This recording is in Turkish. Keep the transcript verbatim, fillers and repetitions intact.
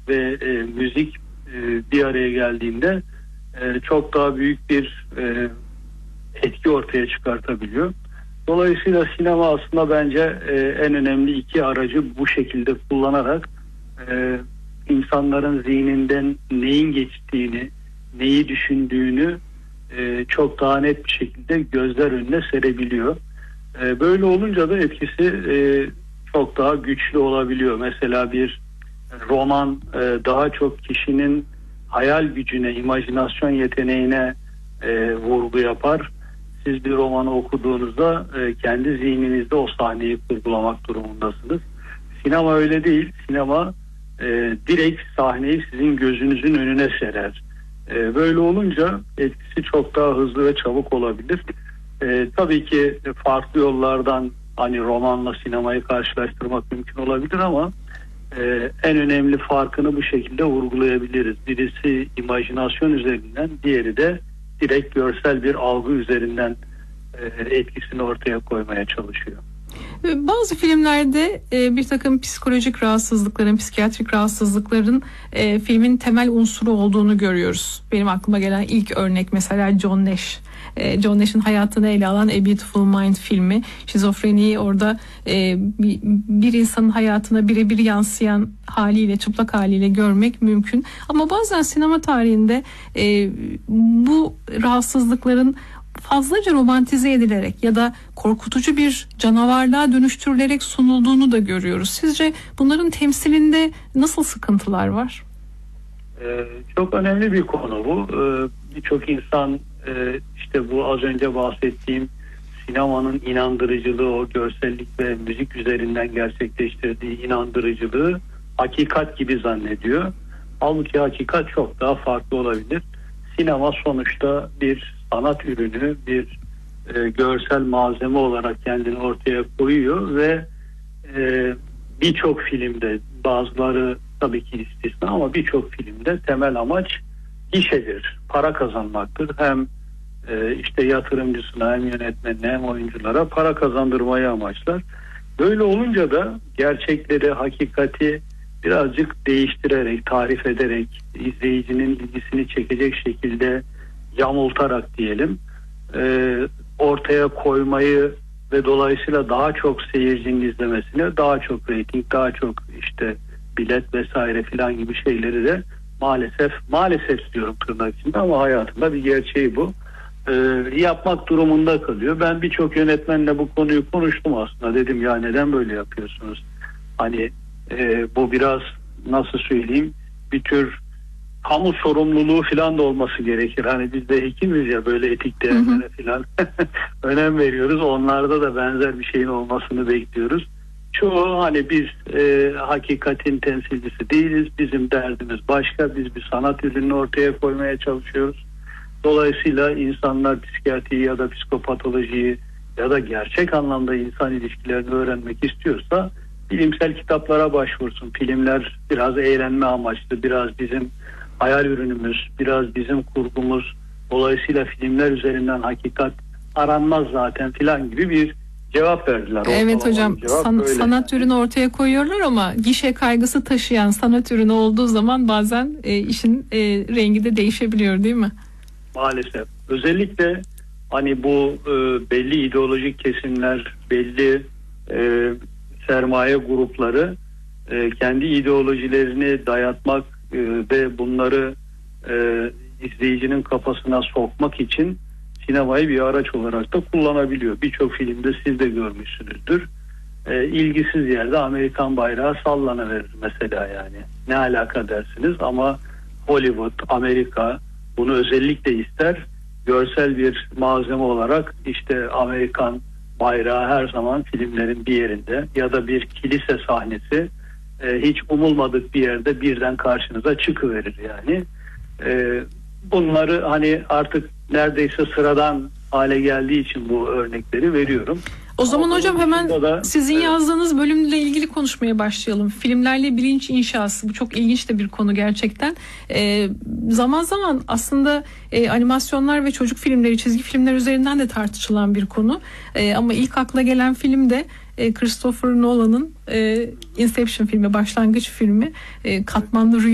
ve e, müzik e, bir araya geldiğinde e, çok daha büyük bir e, etki ortaya çıkartabiliyor. Dolayısıyla sinema aslında bence e, en önemli iki aracı bu şekilde kullanarak e, insanların zihninden neyin geçtiğini, neyi düşündüğünü e, çok daha net bir şekilde gözler önüne serebiliyor. E, böyle olunca da etkisi e, çok daha güçlü olabiliyor. Mesela bir roman e, daha çok kişinin hayal gücüne, imajinasyon yeteneğine e, vurgu yapar. Siz bir romanı okuduğunuzda e, kendi zihninizde o sahneyi kurgulamak durumundasınız. Sinema öyle değil. Sinema e, direkt sahneyi sizin gözünüzün önüne serer. E, böyle olunca etkisi çok daha hızlı ve çabuk olabilir. E, tabii ki farklı yollardan hani romanla sinemayı karşılaştırmak mümkün olabilir ama e, en önemli farkını bu şekilde vurgulayabiliriz. Birisi imajinasyon üzerinden, diğeri de direkt görsel bir algı üzerinden e, etkisini ortaya koymaya çalışıyor. Bazı filmlerde e, bir takım psikolojik rahatsızlıkların, psikiyatrik rahatsızlıkların e, filmin temel unsuru olduğunu görüyoruz. Benim aklıma gelen ilk örnek mesela John Nash. E, John Nash'in hayatını ele alan A Beautiful Mind filmi. Şizofreniyi orada e, bir, bir insanın hayatına birebir yansıyan haliyle, çıplak haliyle görmek mümkün. Ama bazen sinema tarihinde e, bu rahatsızlıkların fazlaca romantize edilerek ya da korkutucu bir canavarlığa dönüştürülerek sunulduğunu da görüyoruz. Sizce bunların temsilinde nasıl sıkıntılar var? Ee, çok önemli bir konu bu. Ee, birçok insan e, işte bu az önce bahsettiğim sinemanın inandırıcılığı, o görsellik ve müzik üzerinden gerçekleştirdiği inandırıcılığı hakikat gibi zannediyor. Halbuki hakikat çok daha farklı olabilir. Sinema sonuçta bir sanat ürünü, bir e, görsel malzeme olarak kendini ortaya koyuyor ve e, birçok filmde, bazıları tabii ki istisna ama birçok filmde temel amaç gişedir, para kazanmaktır. Hem e, işte yatırımcısına, hem yönetmenine, hem oyunculara para kazandırmayı amaçlar. Böyle olunca da gerçekleri, hakikati birazcık değiştirerek, tarif ederek, izleyicinin ilgisini çekecek şekilde yamultarak diyelim e, ortaya koymayı ve dolayısıyla daha çok seyircinin izlemesine, daha çok reyting, daha çok işte bilet vesaire filan gibi şeyleri de maalesef maalesef diyorum tırnak içinde ama hayatında bir gerçeği bu. E, yapmak durumunda kalıyor. Ben birçok yönetmenle bu konuyu konuştum aslında. Dedim ya neden böyle yapıyorsunuz? Hani e, bu biraz nasıl söyleyeyim bir tür kamu sorumluluğu falan da olması gerekir. Hani biz de hekimiz ya böyle etik değerlere falan önem veriyoruz. Onlarda da benzer bir şeyin olmasını bekliyoruz. Çoğu hani biz e, hakikatin temsilcisi değiliz. Bizim derdimiz başka. Biz bir sanat ürününü ortaya koymaya çalışıyoruz. Dolayısıyla insanlar psikiyatri ya da psikopatolojiyi ya da gerçek anlamda insan ilişkilerini öğrenmek istiyorsa bilimsel kitaplara başvursun. Filmler biraz eğlenme amaçlı, biraz bizim hayal ürünümüz, biraz bizim kurgumuz. Dolayısıyla filmler üzerinden hakikat aranmaz zaten filan gibi bir cevap verdiler. Evet o hocam san, sanat ürünü ortaya koyuyorlar ama gişe kaygısı taşıyan sanat ürünü olduğu zaman bazen e, işin e, rengi de değişebiliyor değil mi? Maalesef. Özellikle hani bu e, belli ideolojik kesimler, belli e, sermaye grupları e, kendi ideolojilerini dayatmak e, ve bunları e, izleyicinin kafasına sokmak için sinemayı bir araç olarak da kullanabiliyor. Birçok filmde siz de görmüşsünüzdür. E, ilgisiz yerde Amerikan bayrağı sallanıverir mesela yani. Ne alaka dersiniz ama Hollywood, Amerika bunu özellikle ister. Görsel bir malzeme olarak işte Amerikan bayrağı her zaman filmlerin bir yerinde ya da bir kilise sahnesi e, hiç umulmadık bir yerde birden karşınıza çıkıverir yani. E, bunları hani artık neredeyse sıradan hale geldiği için bu örnekleri veriyorum. O zaman Ama hocam hemen da, sizin evet. yazdığınız bölümle ilgili konuşmaya başlayalım. Filmlerle bilinç inşası. Bu çok ilginç de bir konu gerçekten. Ee, zaman zaman aslında e, animasyonlar ve çocuk filmleri, çizgi filmler üzerinden de tartışılan bir konu. E, ama ilk akla gelen film de e, Christopher Nolan'ın e, Inception filmi, başlangıç filmi. E, Katmanlı Rüya